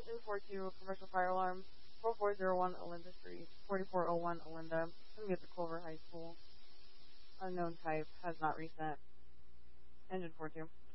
242, commercial fire alarm, 4401 Olinda Street, 4401 Olinda. It's going to be at the Culver High School. Unknown type, has not reset. Engine 42.